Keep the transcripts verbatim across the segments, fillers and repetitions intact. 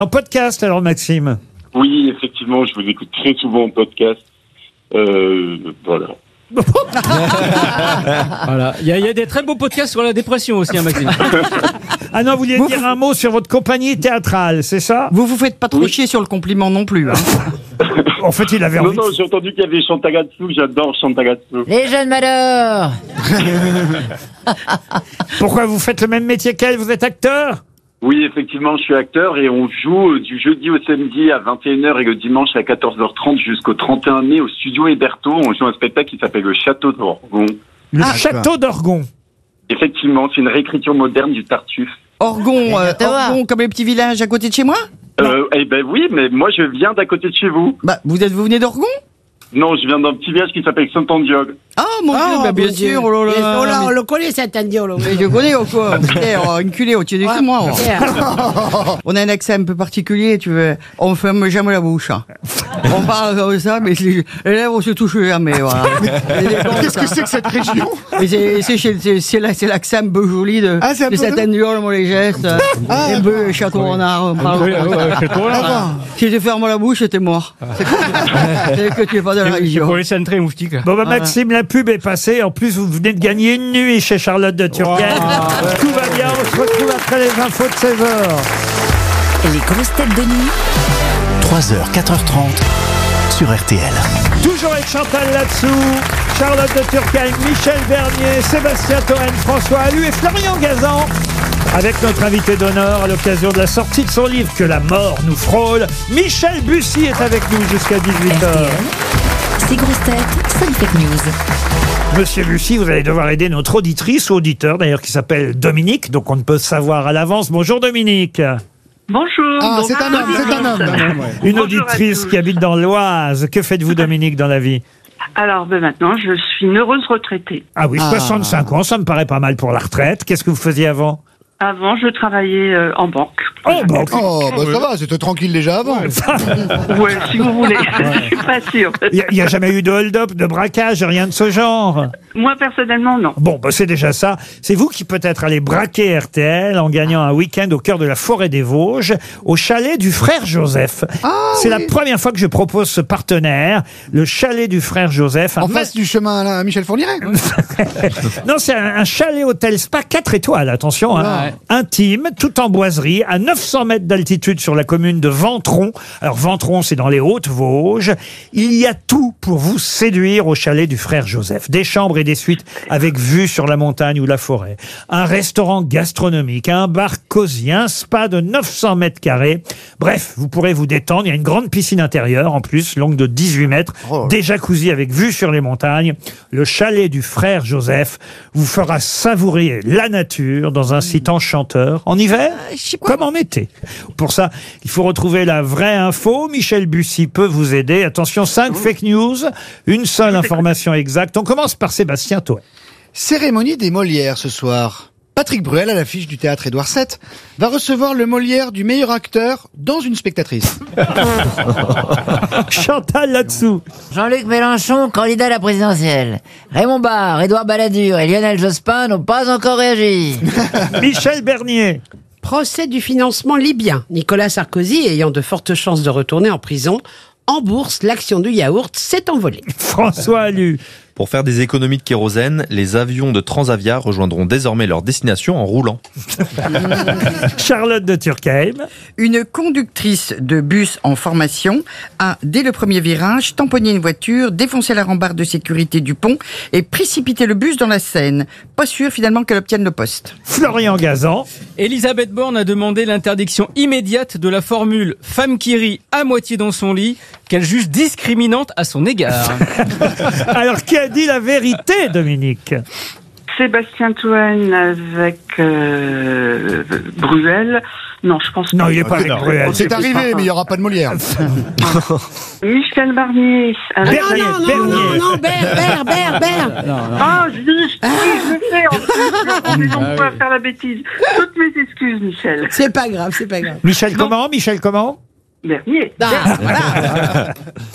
En podcast, alors, Maxime? Oui, effectivement, je vous écoute très souvent en podcast. Euh, voilà. Voilà. Il y, y a des très beaux podcasts sur la dépression aussi, hein, Maxime. Ah non, vous vouliez Vous, dire vous... un mot sur votre compagnie théâtrale, c'est ça? Vous vous faites pas trop chier sur le compliment non plus. Hein. En fait, il avait Non, envie. non, j'ai entendu qu'il y avait Chantagatsu, j'adore Chantagatsu. Les jeunes m'adorent. Pourquoi vous faites le même métier qu'elle? Vous êtes acteur? Oui, effectivement, je suis acteur et on joue du jeudi au samedi à vingt et une heures et le dimanche à quatorze heures trente jusqu'au trente et un mai au studio Héberto. On joue un spectacle qui s'appelle Le Château d'Orgon. Le Ah, Château d'Orgon. Effectivement, c'est une réécriture moderne du Tartuffe. Orgon, euh, Orgon, comme les petits villages à côté de chez moi? Euh, eh ben oui, mais moi je viens d'à côté de chez vous. Bah, vous êtes, vous venez d'Orgon? Non, je viens d'un petit village qui s'appelle Saint-Andiol. Ah, mon Dieu, bah, bien mon sûr, Dieu. oh là là. Oh là, mais- on le connaît, cet indien, là. Mais je connais ou quoi? Putain, oh, une culée au-dessus de Ouais, moi. oh. yeah. On a un accent un peu particulier, tu veux. On ferme jamais la bouche. hein. On parle comme ça, mais les les lèvres se touchent jamais, voilà. Qu'est-ce que c'est que cette région? Mais c'est, c'est, c'est, c'est, c'est la- c'est l'accent un peu joli de, Ah, c'est un de peu cette de- indiole, moi, les gestes. Ah. Un peu château renard. on parle Oui, comme oui, ça. oui, c'est toi, là. Ah, Si tu fermes la bouche, t'es mort. C'est que, c'est que tu es pas de la C'est région. pour les centrer moustiques. Bon, bah, Maxime, la pub est passée. En plus, vous venez de gagner une nuit chez Charlotte de Turckheim. Tout va bien. On se retrouve après les infos de seize heures. Les grosses têtes de nuit. trois heures, quatre heures trente sur R T L. Toujours avec Chantal là-dessous, Charlotte de Turckheim, Michel Bernier, Sébastien Toen, François Allu et Florian Gazan. Avec notre invité d'honneur à l'occasion de la sortie de son livre Que la mort nous frôle, Michel Bussy est avec nous jusqu'à dix-huit heures. Ces grosses têtes, sans fake news. Monsieur Bussy, vous allez devoir aider notre auditrice ou auditeur d'ailleurs qui s'appelle Dominique, donc on ne peut savoir à l'avance. Bonjour Dominique. Bonjour. Ah, donc, c'est un homme, c'est un homme. Une Bonjour à auditrice tous. qui habite dans l'Oise. Que faites-vous Dominique dans la vie? Alors, ben maintenant, je suis une heureuse retraitée. Ah oui, Ah. soixante-cinq ans, ça me paraît pas mal pour la retraite. Qu'est-ce que vous faisiez avant? Avant, je travaillais euh, en banque. Oh, bon, Oh, bah ça va, c'était tranquille déjà avant. Ouais, si vous voulez. Je suis pas sûre. il n'y a, a jamais eu de hold-up, de braquage, rien de ce genre. Moi, personnellement, non. Bon, bah c'est déjà ça. C'est vous qui peut-être allez braquer R T L en gagnant un week-end au cœur de la forêt des Vosges, au chalet du frère Joseph. Ah, c'est oui. la première fois que je propose ce partenaire, le chalet du frère Joseph. Un En ma- face du chemin à Michel Fourniret. non, c'est un, un chalet hôtel spa quatre étoiles, attention, hein, Ouais. intime, tout en boiserie, à neuf cents mètres d'altitude sur la commune de Ventron. Alors Ventron, c'est dans les Hautes-Vosges. Il y a tout pour vous séduire au chalet du frère Joseph. Des chambres et des suites avec vue sur la montagne ou la forêt. Un restaurant gastronomique, un bar cosy, un spa de neuf cents mètres carrés. Bref, vous pourrez vous détendre. Il y a une grande piscine intérieure, en plus, longue de dix-huit mètres. Oh. Des jacuzzis avec vue sur les montagnes. Le chalet du frère Joseph vous fera savourer la nature dans un site enchanteur. En hiver, comme en été. Pour ça, il faut retrouver la vraie info. Michel Bussy peut vous aider. Attention, cinq fake news, une seule information exacte. On commence par Sébastien Toen. Cérémonie des Molières ce soir. Patrick Bruel, à l'affiche du théâtre Édouard sept, va recevoir le Molière du meilleur acteur dans une spectatrice. Chantal là-dessous. Jean-Luc Mélenchon, candidat à la présidentielle. Raymond Barre, Édouard Balladur et Lionel Jospin n'ont pas encore réagi. Michel Bernier. Procès du financement libyen. Nicolas Sarkozy, ayant de fortes chances de retourner en prison, en bourse, l'action du yaourt s'est envolée. François Allu. Pour faire des économies de kérosène, les avions de Transavia rejoindront désormais leur destination en roulant. Charlotte de Turckheim. Une conductrice de bus en formation a, dès le premier virage, tamponné une voiture, défoncé la rambarde de sécurité du pont et précipité le bus dans la Seine. Pas sûr finalement qu'elle obtienne le poste. Florian Gazan. Elisabeth Borne a demandé l'interdiction immédiate de la formule « femme qui rit à moitié dans son lit » qu'elle juge discriminante à son égard. Alors, qui a dit la vérité, Dominique? Sébastien Toen avec euh, Bruel. Non, je pense Non, pas. il n'est pas avec Bruel. C'est arrivé, mais il n'y aura pas de Molière. Michel Barnier. Avec Non, non, non, non, non, Bert, Bert, Bert, Bert. Ah, je dis, je le fais. En plus, on est nombreux à faire la bêtise. Toutes mes excuses, Michel. C'est pas grave, c'est pas grave. Michel comment? Michel comment? Bernier. Ah, voilà.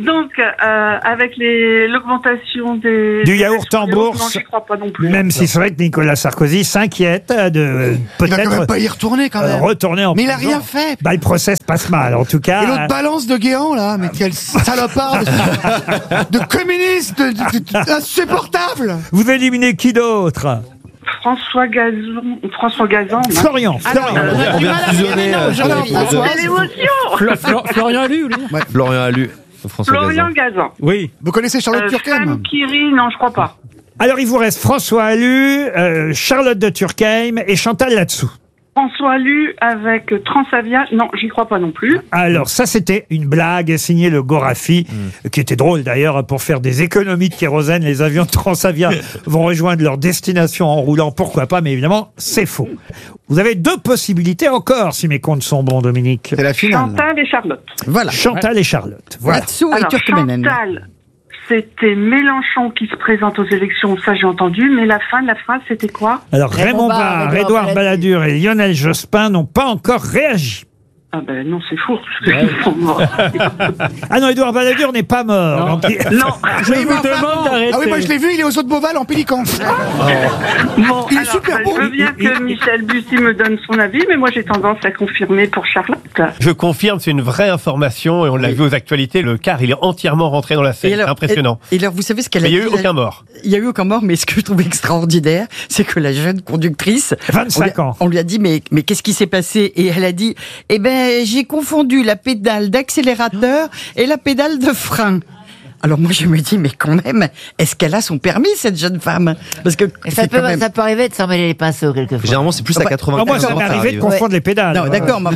Donc, euh, avec les, l'augmentation des... Du yaourt en bourse. Non, j'y crois pas non plus. Même si c'est vrai que Nicolas Sarkozy s'inquiète de euh, Il va quand même peut-être pas y retourner quand euh, même. retourner en Mais il a prison. rien fait. Bah, le procès se passe mal, en tout cas. Et l'autre balance de Guéant là, mais quel salopard de, de communiste, de, de- de- insupportable. Vous éliminez qui d'autre? François Gazon... François Gazan. non. Florian. Alors, Florian. on a On du vient mal de à fusionner, regarder, euh, non, sur Jean- les deux. François. Quelle émotion. Flo- Flo- Florian a lu, lui. Florian a lu. François Florian Gazan. Gazan. Oui. Vous connaissez Charlotte Euh, Turckheim? Femme Kiri, non, je crois pas. Alors, il vous reste François Allu, euh, Charlotte de Turckheim et Chantal là-dessous. François Lu avec Transavia, non, j'y crois pas non plus. Alors, ça, c'était une blague signée le Gorafi, qui était drôle d'ailleurs. Pour faire des économies de kérosène, les avions de Transavia vont rejoindre leur destination en roulant. Pourquoi pas? Mais évidemment, c'est faux. Vous avez deux possibilités encore, si mes comptes sont bons, Dominique. C'est la finale. Chantal et Charlotte. Voilà. Chantal et Charlotte. Voilà. Latsou et Alors, Turkmenen. Chantal, c'était Mélenchon qui se présente aux élections, ça j'ai entendu, mais la fin de la phrase, c'était quoi? Alors, Raymond Raymond Barre, Barre, Édouard Édouard Balladur et Lionel Jospin n'ont pas encore réagi. Ah ben non, c'est faux, parce qu'ils sont morts. Ah non, Édouard Balladur n'est pas mort. Non. Donc, il- Non, Je Oui, vous mais enfin, demande d'arrêter. Ah oui, moi je l'ai vu, il est aux eaux de Beauval en Pélican. bon, Il est alors, super euh, beau. je veux bien Il- que il- Michel Bussy me donne son avis, mais moi j'ai tendance à confirmer pour Charlotte. Je confirme, c'est une vraie information et on l'a vu aux actualités. Le car, il est entièrement rentré dans la scène. C'est impressionnant. Et, et alors, vous savez ce qu'elle a Mais il dit n'y a eu aucun mort. Il y a eu aucun mort, mais ce que je trouve extraordinaire, c'est que la jeune conductrice, vingt-cinq on lui, ans. on lui a dit mais mais qu'est-ce qui s'est passé? Et elle a dit eh ben j'ai confondu la pédale d'accélérateur et la pédale de frein. Alors moi je me dis mais quand même, est-ce qu'elle a son permis cette jeune femme? Parce que Et ça c'est peut, quand même- ça peut arriver de s'en mêler les pinceaux quelquefois. Généralement, c'est plus Ah à bah, Ah, quatre-vingts moi, ça m'est arrivé de confondre les pédales. Non, d'accord, mais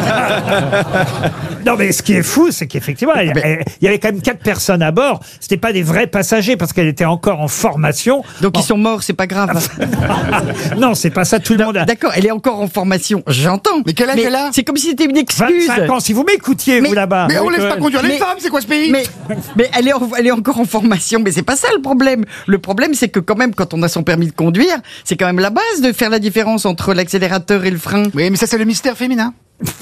Non, mais ce qui est fou, c'est qu'effectivement, elle- Mais- elle- il y avait quand même quatre personnes à bord. C'était pas des vrais passagers parce qu'elle était encore en formation. donc Bon. ils sont morts, c'est pas grave. Non, c'est pas ça. Tout le monde a D'accord, elle est encore en formation, j'entends. Mais quel âge elle a? C'est comme si c'était une excuse. vingt-cinq ans. Si vous m'écoutiez, Mais- vous là-bas. Mais on laisse ouais. pas conduire les Mais- femmes, c'est quoi ce pays? Mais, mais elle, est en- elle est encore en formation, mais c'est pas ça le problème. Le problème, c'est que quand même, quand on a son permis de conduire, c'est quand même la base de faire la différence entre l'accélérateur et le frein. Oui, mais ça c'est le mystère féminin.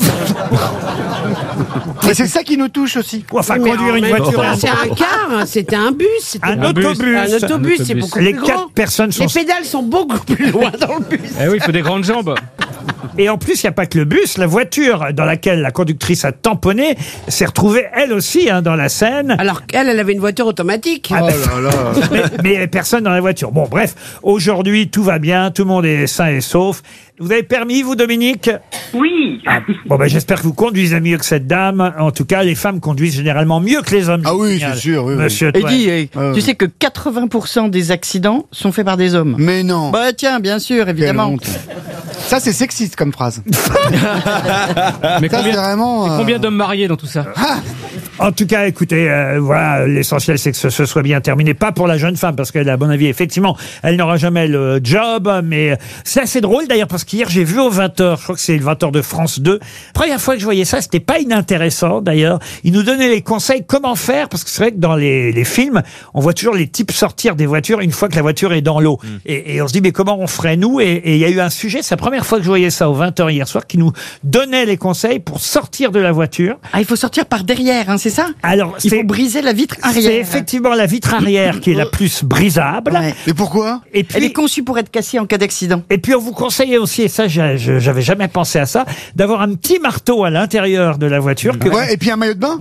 Et c'est ça qui nous touche aussi. Enfin, Mais conduire en une même voiture. temps, c'est un car, hein, c'était un bus. c'était Un pas- autobus. Un autobus, c'est autobus. beaucoup Les plus quatre grand. personnes sont. Les pédales sont beaucoup plus loin dans le bus. Eh oui, il faut des grandes jambes. Et en plus, il n'y a pas que le bus. La voiture dans laquelle la conductrice a tamponné s'est retrouvée elle aussi hein, dans la Seine. Alors qu'elle, elle avait une voiture automatique. Ah, mais, mais il n'y avait personne dans la voiture. Bon, bref, aujourd'hui, tout va bien, tout le monde est sain et sauf. Vous avez permis, vous, Dominique? Oui. Bon, ben, j'espère que vous conduisez mieux que cette dame. En tout cas, les femmes conduisent généralement mieux que les hommes. Ah oui, Génial. c'est sûr, oui, oui. Monsieur Et Toine. dis, eh, Ouais, ouais. tu sais que quatre-vingts pour cent des accidents sont faits par des hommes. Mais non. Bah tiens, bien sûr, Quelle évidemment. honte. Ça c'est sexiste comme phrase. Mais Ça c'est combien, vraiment. euh, combien d'hommes mariés dans tout ça? En tout cas, écoutez, euh, voilà, l'essentiel c'est que ce, ce soit bien terminé. Pas pour la jeune femme, parce qu'elle, à mon avis, effectivement, elle n'aura jamais le job. Mais c'est assez drôle d'ailleurs, parce qu'hier j'ai vu au vingt heures, je crois que c'est le vingt heures de France deux. Première fois que je voyais ça, c'était pas inintéressant d'ailleurs. Ils nous donnaient les conseils comment faire, parce que c'est vrai que dans les, les films, on voit toujours les types sortir des voitures une fois que la voiture est dans l'eau. Et, et on se dit mais comment on ferait nous? Et et il y a eu un sujet, c'est la première fois que je voyais ça au vingt heures hier soir, qui nous donnait les conseils pour sortir de la voiture. Ah, il faut sortir par derrière, hein, c'est ça? Alors, Il c'est- faut briser la vitre arrière. c'est effectivement la vitre arrière qui est la plus brisable. Ouais. Et pourquoi? Et Elle est puis, conçue pour être cassée en cas d'accident. et puis on vous conseillait aussi, et ça j'ai- je- j'avais jamais pensé à ça, d'avoir un petit marteau à l'intérieur de la voiture. Que... Ouais, et puis un maillot de bain.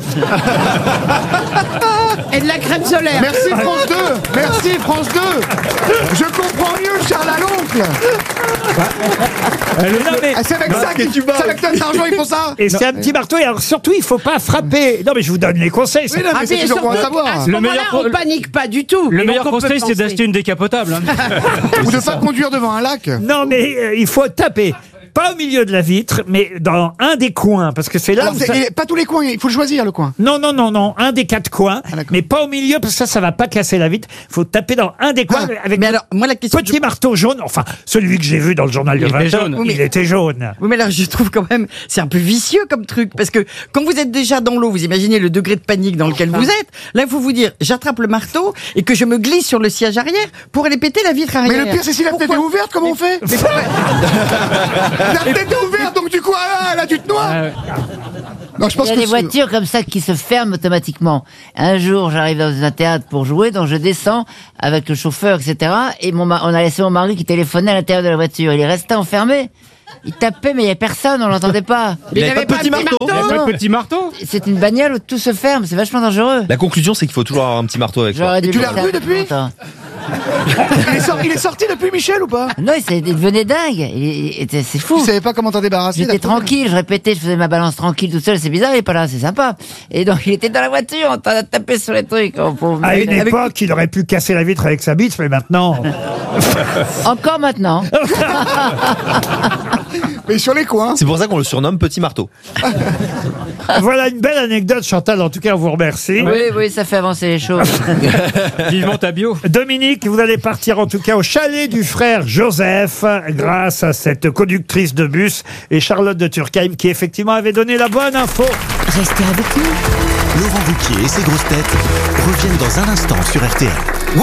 Et de la crème solaire. Merci France deux. Merci France deux. Je comprends mieux Charles à l'oncle. Non, mais- Ah, c'est avec ça qu'ils c'est avec notre argent ils font ça. Et c'est un petit marteau, et alors surtout il faut pas frapper. Non mais je vous donne les conseils. Oui, non, Ah, mais c'est mais toujours bon à surtout, savoir. à ce Le moment-là, meilleur- on panique pas du tout. Le Et meilleur donc, on peut conseil, c'est penser. d'acheter une décapotable. hein. Ou de pas conduire devant un lac. Non mais euh, il faut taper. Pas au milieu de la vitre, mais dans un des coins, parce que c'est là Alors, où c'est- ça- et pas tous les coins, il faut le choisir le coin. Non, non, non, non, un des quatre coins, d'accord. mais pas au milieu, parce que ça, ça va pas casser la vitre. Faut taper dans un des coins Ah, avec Mais un alors, moi, la question. petit marteau jaune. Enfin, celui que j'ai vu dans le journal de Il était vingt heures, jaune. il était jaune. Oui, mais là, je trouve quand même, c'est un peu vicieux comme truc, parce que quand vous êtes déjà dans l'eau, vous imaginez le degré de panique dans lequel vous êtes. Là, il faut vous dire, j'attrape le marteau et que je me glisse sur le siège arrière pour aller péter la vitre arrière. Mais le pire c'est si la fenêtre est Pourquoi ouverte, comment on fait? La fenêtre est ouverte, donc du coup, ah, là, tu te noies. Non, je pense Il y a que des c'est- voitures comme ça qui se ferment automatiquement. Un jour, j'arrive dans un théâtre pour jouer, donc je descends avec le chauffeur, et cetera. Et mon ma- on a laissé mon mari qui téléphonait à l'intérieur de la voiture. Il est resté enfermé. Il tapait, mais il n'y avait personne, on l'entendait pas. Il avait pas de petit marteau. Il avait pas de petit marteau. C'est une bagnole où tout se ferme, c'est vachement dangereux. La conclusion, c'est qu'il faut toujours avoir un petit marteau avec soi. J'aurais dû tu le l'as faire revu depuis longtemps. il, est sorti, il est sorti depuis Michel ou pas? Non, il, s'est- il devenait dingue. Il- il était- c'est fou. Tu savais pas comment t'en débarrasser? J'étais la première. tranquille, je répétais, je faisais ma balance tranquille tout seul, c'est bizarre, il est pas là, c'est sympa. Et donc il était dans la voiture, en train de taper sur les trucs. Oh, pauvre À mec. une époque, il aurait pu casser la vitre avec sa bite, mais maintenant. Encore maintenant. Mais sur les coins. C'est pour ça qu'on le surnomme Petit Marteau. Voilà une belle anecdote, Chantal. En tout cas, on vous remercie. Oui, oui, ça fait avancer les choses. Vivement ta bio. Dominique, vous allez partir en tout cas au chalet du frère Joseph grâce à cette conductrice de bus et Charlotte de Turckheim qui effectivement avait donné la bonne info. Restez avec nous. Laurent Ruquier et ses grosses têtes reviennent dans un instant sur R T L.